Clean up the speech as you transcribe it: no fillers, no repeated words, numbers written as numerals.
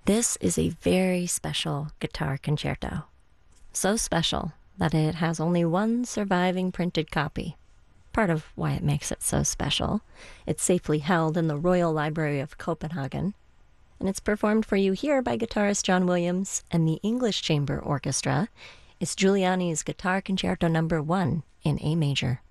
This is a very special guitar concerto. So special that it has only one surviving printed copy. Part of why it makes it so special. It's safely held in the Royal Library of Copenhagen, and it's performed for you here by guitarist John Williams and the English Chamber Orchestra. It's Giuliani's Guitar Concerto No. 1 in A major.